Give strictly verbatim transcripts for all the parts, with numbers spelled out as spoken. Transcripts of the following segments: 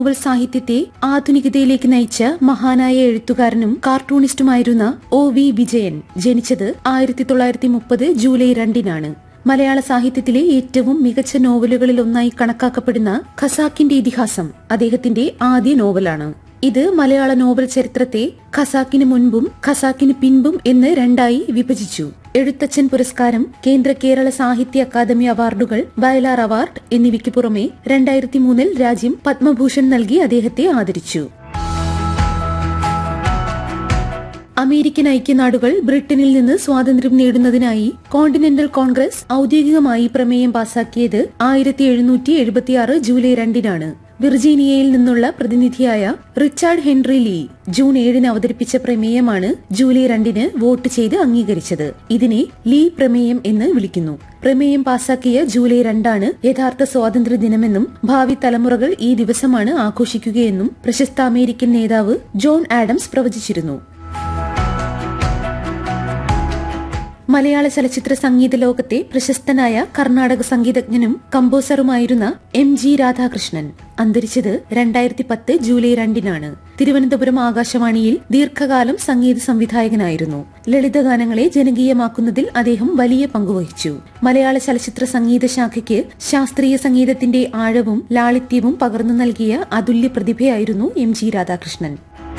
Novel സാഹിത്യത്തെ ആധുനികതയിലേക്ക് നയിച്ച മഹാനായ എഴുത്തുകാരനും കാർട്ടൂണിസ്റ്റുമായിരുന്ന ഒ വി വിജയൻ ജനിച്ചത് ആയിരത്തി തൊള്ളായിരത്തി മുപ്പത് ജൂലൈ രണ്ടിനാണ്. മലയാള സാഹിത്യത്തിലെ ഏറ്റവും മികച്ച നോവലുകളിൽ ഒന്നായി കണക്കാക്കപ്പെടുന്ന ഖസാക്കിന്റെ ഇതിഹാസം അദ്ദേഹത്തിന്റെ ആദ്യ നോവലാണ്. ഇത് മലയാള നോവൽ ചരിത്രത്തെ ഖസാക്കിന് മുൻപും ഖസാക്കിന് പിൻപും എന്ന് രണ്ടായി വിഭജിച്ചു. എഴുത്തച്ഛൻ പുരസ്കാരം, കേന്ദ്ര കേരള സാഹിത്യ അക്കാദമി അവാർഡുകൾ, വയലാർ അവാർഡ് എന്നിവയ്ക്ക് പുറമെ രണ്ടായിരത്തി മൂന്നിൽ രാജ്യം പത്മഭൂഷൺ നൽകി അദ്ദേഹത്തെ ആദരിച്ചു. അമേരിക്കൻ ഐക്യനാടുകൾ ബ്രിട്ടനിൽ നിന്ന് സ്വാതന്ത്ര്യം നേടുന്നതിനായി കോണ്ടിനെന്റൽ കോൺഗ്രസ് ഔദ്യോഗികമായി പ്രമേയം പാസാക്കിയത് ആയിരത്തി എഴുന്നൂറ്റി എഴുപത്തിയാറ് ജൂലൈ രണ്ടിനാണ്. വിർജീനിയയിൽ നിന്നുള്ള പ്രതിനിധിയായ റിച്ചാർഡ് ഹെൻറി ലീ ജൂൺ ഏഴിന് അവതരിപ്പിച്ച പ്രമേയമാണ് ജൂലൈ രണ്ടിന് വോട്ട് ചെയ്ത് അംഗീകരിച്ചത്. ഇതിനെ ലീ പ്രമേയം എന്ന് വിളിക്കുന്നു. പ്രമേയം പാസാക്കിയ ജൂലൈ രണ്ടാണ് യഥാർത്ഥ സ്വാതന്ത്ര്യ ദിനമെന്നും ഭാവി തലമുറകൾ ഈ ദിവസമാണ് ആഘോഷിക്കുകയെന്നും പ്രശസ്ത അമേരിക്കൻ നേതാവ് ജോൺ ആഡംസ് പ്രവചിച്ചിരുന്നു. മലയാള ചലച്ചിത്ര സംഗീത ലോകത്തെ പ്രശസ്തനായ കർണാടക സംഗീതജ്ഞനും കമ്പോസറുമായിരുന്ന എം ജി രാധാകൃഷ്ണൻ അന്തരിച്ചത് രണ്ടായിരത്തി പത്ത് ജൂലൈ രണ്ടിനാണ്. തിരുവനന്തപുരം ആകാശവാണിയിൽ ദീർഘകാലം സംഗീത സംവിധായകനായിരുന്നു. ലളിതഗാനങ്ങളെ ജനകീയമാക്കുന്നതിൽ അദ്ദേഹം വലിയ പങ്കുവഹിച്ചു. മലയാള ചലച്ചിത്ര സംഗീത ശാഖയ്ക്ക് ശാസ്ത്രീയ സംഗീതത്തിന്റെ ആഴവും ലാളിത്യവും പകർന്നു നൽകിയ അതുല്യ പ്രതിഭയായിരുന്നു എം ജി രാധാകൃഷ്ണൻ.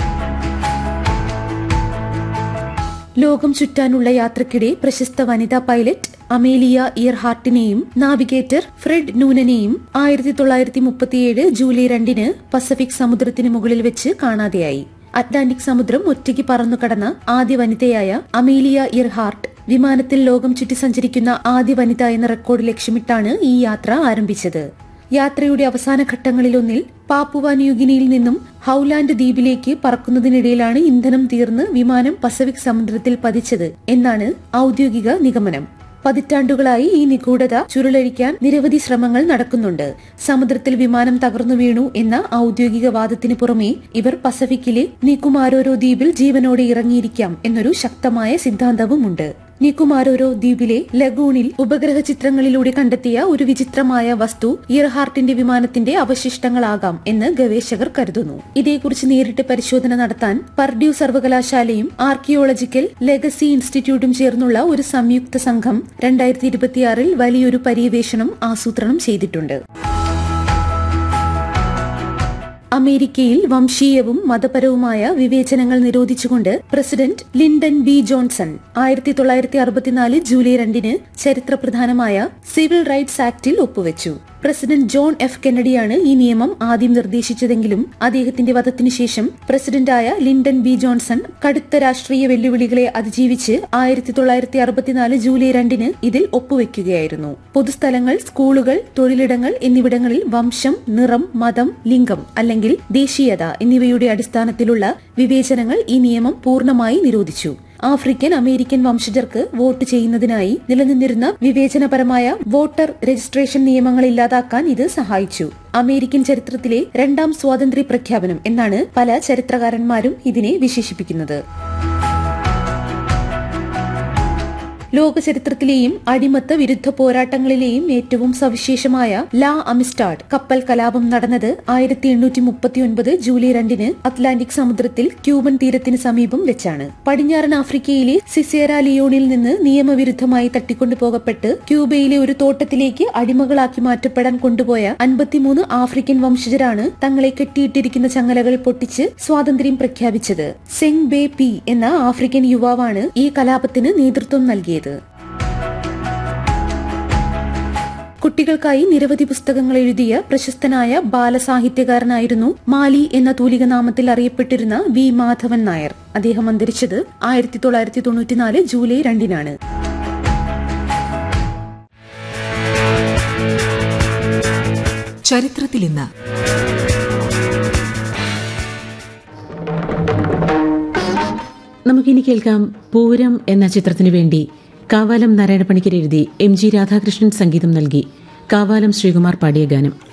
ലോകം ചുറ്റാനുള്ള യാത്രക്കിടെ പ്രശസ്ത വനിതാ പൈലറ്റ് അമേലിയ ഇയർഹാർട്ടിനെയും നാവിഗേറ്റർ ഫ്രെഡ് നൂനനെയും ആയിരത്തി തൊള്ളായിരത്തി മുപ്പത്തിയേഴ് ജൂലൈ രണ്ടിന് പസഫിക് സമുദ്രത്തിന് മുകളിൽ വെച്ച് കാണാതെയായി. അറ്റ്ലാന്റിക് സമുദ്രം ഒറ്റയ്ക്ക് പറന്നു കടന്ന ആദ്യ വനിതയായ അമേലിയ ഇയർഹാർട്ട് വിമാനത്തിൽ ലോകം ചുറ്റി സഞ്ചരിക്കുന്ന ആദ്യ വനിത എന്ന റെക്കോർഡ് ലക്ഷ്യമിട്ടാണ് ഈ യാത്ര ആരംഭിച്ചത്. യാത്രയുടെ അവസാന ഘട്ടങ്ങളിലൊന്നിൽ പാപ്പുവ ന്യൂഗിനിയിൽ നിന്നും ഹൌലാൻഡ് ദ്വീപിലേക്ക് പറക്കുന്നതിനിടയിലാണ് ഇന്ധനം തീർന്ന് വിമാനം പസഫിക് സമുദ്രത്തിൽ പതിച്ചത് എന്നാണ് ഔദ്യോഗിക നിഗമനം. പതിറ്റാണ്ടുകളായി ഈ നിഗൂഢത ചുരുളഴിക്കാൻ നിരവധി ശ്രമങ്ങൾ നടക്കുന്നുണ്ട്. സമുദ്രത്തിൽ വിമാനം തകർന്നു വീണു എന്ന ഔദ്യോഗിക വാദത്തിന് പുറമെ ഇവർ പസഫിക്കിലെ നിക്കുമാരോരോ ദ്വീപിൽ ജീവനോടെ ഇറങ്ങിയിരിക്കാം എന്നൊരു ശക്തമായ സിദ്ധാന്തവുമുണ്ട്. നിക്കുമാരോരോ ദ്വീപിലെ ലഗൂണിൽ ഉപഗ്രഹ ചിത്രങ്ങളിലൂടെ കണ്ടെത്തിയ ഒരു വിചിത്രമായ വസ്തു ഇയർഹാർട്ടിന്റെ വിമാനത്തിന്റെ അവശിഷ്ടങ്ങളാകാം എന്ന് ഗവേഷകർ കരുതുന്നു. ഇതേക്കുറിച്ച് നേരിട്ട് പരിശോധന നടത്താൻ പർഡ്യൂ സർവകലാശാലയും ആർക്കിയോളജിക്കൽ ലെഗസി ഇൻസ്റ്റിറ്റ്യൂട്ടും ചേർന്നുള്ള ഒരു സംയുക്ത സംഘം രണ്ടായിരത്തി ഇരുപത്തിയാറിൽ വലിയൊരു പര്യവേഷണം ആസൂത്രണം ചെയ്തിട്ടുണ്ട്. അമേരിക്കയിൽ വംശീയവും മതപരവുമായ വിവേചനങ്ങൾ നിരോധിച്ചുകൊണ്ട് പ്രസിഡന്റ് ലിൻഡൻ ബി ജോൺസൺ ആയിരത്തി തൊള്ളായിരത്തി അറുപത്തിനാല് ജൂലൈ രണ്ടിന് ചരിത്രപ്രധാനമായ സിവിൽ റൈറ്റ്സ് ആക്ടിൽ ഒപ്പുവെച്ചു. പ്രസിഡന്റ് ജോൺ എഫ് കെന്നഡിയാണ് ഈ നിയമം ആദ്യം നിർദ്ദേശിച്ചതെങ്കിലും അദ്ദേഹത്തിന്റെ വധത്തിനുശേഷം പ്രസിഡന്റായ ലിൻഡൻ ബി ജോൺസൺ കടുത്ത രാഷ്ട്രീയ വെല്ലുവിളികളെ അതിജീവിച്ച് ആയിരത്തി തൊള്ളായിരത്തി അറുപത്തിനാല് ജൂലൈ രണ്ടിന് ഇതിൽ ഒപ്പുവെക്കുകയായിരുന്നു. പൊതുസ്ഥലങ്ങൾ, സ്കൂളുകൾ, തൊഴിലിടങ്ങൾ എന്നിവിടങ്ങളിൽ വംശം, നിറം, മതം, ലിംഗം അല്ലെങ്കിൽ ദേശീയത എന്നിവയുടെ അടിസ്ഥാനത്തിലുള്ള വിവേചനങ്ങൾ ഈ നിയമം പൂർണ്ണമായി നിരോധിച്ചു. ആഫ്രിക്കൻ അമേരിക്കൻ വംശജർക്ക് വോട്ട് ചെയ്യുന്നതിനായി നിലനിന്നിരുന്ന വിവേചനപരമായ വോട്ടർ രജിസ്ട്രേഷൻ നിയമങ്ങൾ ഇല്ലാതാക്കാൻ ഇത് സഹായിച്ചു. അമേരിക്കൻ ചരിത്രത്തിലെ രണ്ടാം സ്വാതന്ത്ര്യ പ്രഖ്യാപനം എന്നാണ് പല ചരിത്രകാരന്മാരും ഇതിനെ വിശേഷിപ്പിക്കുന്നത്. ലോക ചരിത്രത്തിലെയും അടിമത്ത വിരുദ്ധ പോരാട്ടങ്ങളിലെയും ഏറ്റവും സവിശേഷമായ ലാ അമിസ്റ്റാഡ് കപ്പൽ കലാപം നടന്നത് ആയിരത്തി എണ്ണൂറ്റി മുപ്പത്തി ഒൻപത് ജൂലൈ രണ്ടിന് അറ്റ്ലാന്റിക് സമുദ്രത്തിൽ ക്യൂബൻ തീരത്തിന് സമീപം വെച്ചാണ്. പടിഞ്ഞാറൻ ആഫ്രിക്കയിലെ സിസേറ ലിയോണിൽ നിന്ന് നിയമവിരുദ്ധമായി തട്ടിക്കൊണ്ടുപോകപ്പെട്ട് ക്യൂബയിലെ ഒരു തോട്ടത്തിലേക്ക് അടിമകളാക്കി മാറ്റപ്പെടാൻ കൊണ്ടുപോയ അൻപത്തിമൂന്ന് ആഫ്രിക്കൻ വംശജരാണ് തങ്ങളെ കെട്ടിയിട്ടിരിക്കുന്ന ചങ്ങലകൾ പൊട്ടിച്ച് സ്വാതന്ത്ര്യം പ്രഖ്യാപിച്ചത്. സെങ് ബേ പി എന്ന ആഫ്രിക്കൻ യുവാവാണ് ഈ കലാപത്തിന് നേതൃത്വം നൽകിയത്. കുട്ടികൾക്കായി നിരവധി പുസ്തകങ്ങൾ എഴുതിയ പ്രശസ്തനായ ബാലസാഹിത്യകാരനായിരുന്നു മാലി എന്ന തൂലികനാമത്തിൽ അറിയപ്പെട്ടിരുന്ന വി മാധവൻ നായർ. അദ്ദേഹം അന്തരിച്ചത് ആയിരത്തി തൊള്ളായിരത്തി തൊണ്ണൂറ്റിനാല് ജൂലൈ രണ്ടിനാണ്. ചരിത്രത്തിൽ ഇന്ന് നമുക്കിനി കേൾക്കാം പൂരം എന്ന ചിത്രത്തിനു വേണ്ടി കാവാലം നാരായണ പണിക്കർ എഴുതി എം ജി രാധാകൃഷ്ണൻ സംഗീതം നൽകി കാവാലം ശ്രീകുമാർ പാടിയ ഗാനം.